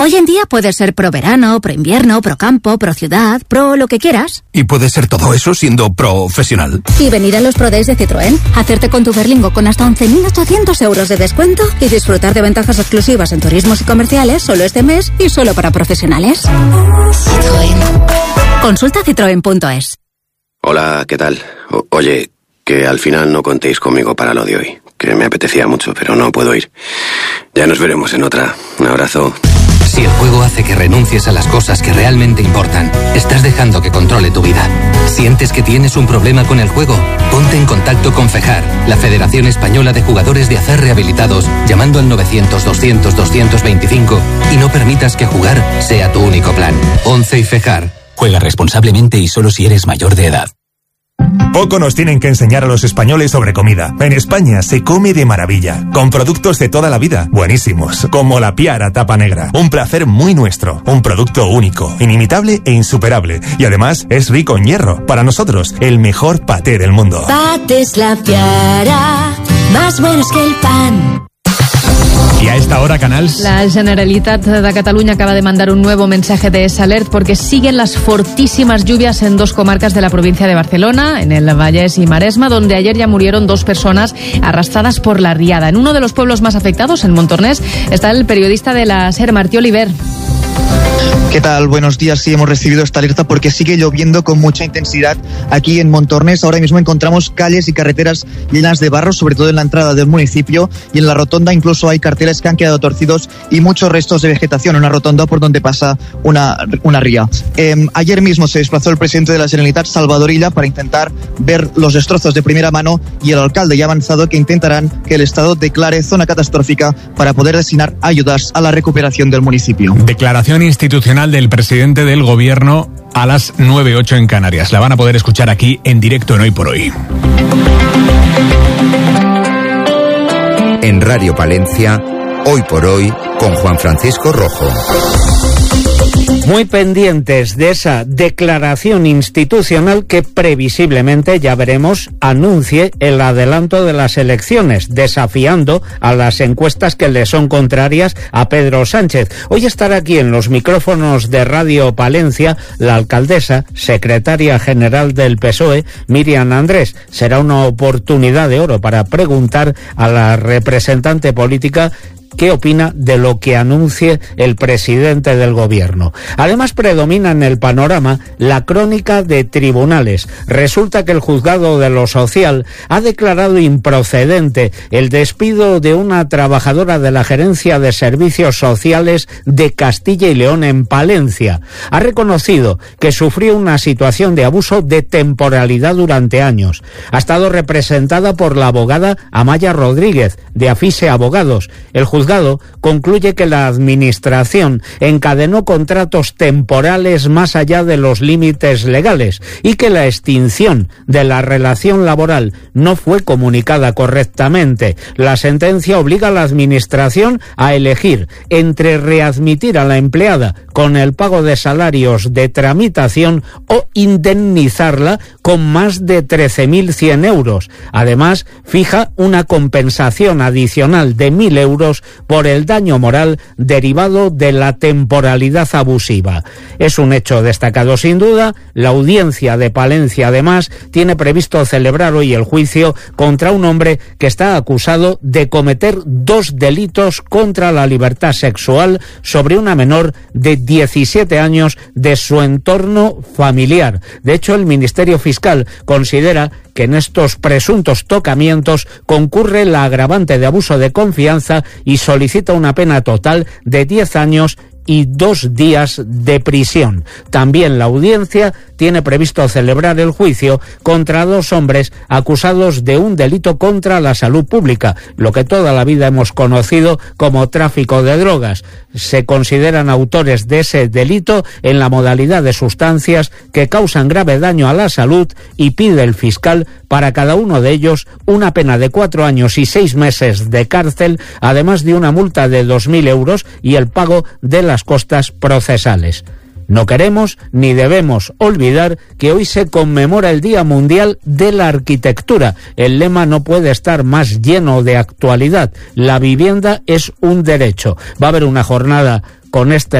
Hoy en día puedes ser pro verano, pro invierno, pro campo, pro ciudad, pro lo que quieras. ¿Y puedes ser todo eso siendo profesional? Y venir a los Pro Days de Citroën, hacerte con tu Berlingo con hasta 11.800 euros de descuento y disfrutar de ventajas exclusivas en turismos y comerciales solo este mes y solo para profesionales. Citroën. Consulta citroen.es. Hola, ¿qué tal? Oye, que al final no contéis conmigo para lo de hoy, que me apetecía mucho, pero no puedo ir. Ya nos veremos en otra. Un abrazo. Si el juego hace que renuncies a las cosas que realmente importan, estás dejando que controle tu vida. ¿Sientes que tienes un problema con el juego? Ponte en contacto con FEJAR, la Federación Española de Jugadores de Acer Rehabilitados, llamando al 900-200-225 y no permitas que jugar sea tu único plan. 11 y FEJAR. Juega responsablemente y solo si eres mayor de edad. Poco nos tienen que enseñar a los españoles sobre comida. En España se come de maravilla, con productos de toda la vida, buenísimos, como la Piara Tapa Negra. Un placer muy nuestro, un producto único, inimitable e insuperable. Y además es rico en hierro. Para nosotros, el mejor paté del mundo. Patés La Piara, más buenos que el pan. Y a esta hora, Canals. La Generalitat de Cataluña acaba de mandar un nuevo mensaje de alert porque siguen las fortísimas lluvias en 2 comarcas de la provincia de Barcelona, en el Vallès y Maresma, donde ayer ya murieron 2 personas arrastradas por la riada. En uno de los pueblos más afectados, en Montornès, está el periodista de la SER, Martí Oliver. ¿Qué tal? Buenos días. Sí, hemos recibido esta alerta porque sigue lloviendo con mucha intensidad aquí en Montornès. Ahora mismo encontramos calles y carreteras llenas de barro, sobre todo en la entrada del municipio, y en la rotonda incluso hay carteles que han quedado torcidos y muchos restos de vegetación, una rotonda por donde pasa una ría. Ayer mismo se desplazó el presidente de la Generalitat, Salvador Illa, para intentar ver los destrozos de primera mano, y el alcalde ya ha avanzado que intentarán que el Estado declare zona catastrófica para poder destinar ayudas a la recuperación del municipio. Declaración institucional del presidente del gobierno a las 9:08 en Canarias. La van a poder escuchar aquí en directo en Hoy por Hoy. En Radio Palencia, Hoy por Hoy, con Juan Francisco Rojo. Muy pendientes de esa declaración institucional que previsiblemente, ya veremos, anuncie el adelanto de las elecciones, desafiando a las encuestas que le son contrarias a Pedro Sánchez. Hoy estará aquí en los micrófonos de Radio Palencia la alcaldesa, secretaria general del PSOE, Míriam Andrés. Será una oportunidad de oro para preguntar a la representante política qué opina de lo que anuncie el presidente del gobierno. Además, predomina en el panorama la crónica de tribunales. Resulta que el juzgado de lo social ha declarado improcedente el despido de una trabajadora de la Gerencia de Servicios Sociales de Castilla y León en Palencia. Ha reconocido que sufrió una situación de abuso de temporalidad durante años. Ha estado representada por la abogada Amaya Rodríguez, de Afise Abogados. El juzgado concluye que la administración encadenó contratos temporales más allá de los límites legales y que la extinción de la relación laboral no fue comunicada correctamente. La sentencia obliga a la administración a elegir entre readmitir a la empleada con el pago de salarios de tramitación o indemnizarla con más de 13.100 euros. Además, fija una compensación adicional de 1.000 euros por el daño moral derivado de la temporalidad abusiva. Es un hecho destacado sin duda. La audiencia de Palencia, además, tiene previsto celebrar hoy el juicio contra un hombre que está acusado de cometer 2 delitos contra la libertad sexual sobre una menor de 17 años de su entorno familiar. De hecho, el Ministerio Fiscal considera que en estos presuntos tocamientos concurre la agravante de abuso de confianza y solicita una pena total de 10 años y 2 días de prisión. También la audiencia tiene previsto celebrar el juicio contra 2 hombres acusados de un delito contra la salud pública, lo que toda la vida hemos conocido como tráfico de drogas. Se consideran autores de ese delito en la modalidad de sustancias que causan grave daño a la salud, y pide el fiscal para cada uno de ellos una pena de 4 años y 6 meses de cárcel, además de una multa de 2.000 euros y el pago de las costas procesales. No queremos ni debemos olvidar que hoy se conmemora el Día Mundial de la Arquitectura. El lema no puede estar más lleno de actualidad. La vivienda es un derecho. Va a haber una jornada con este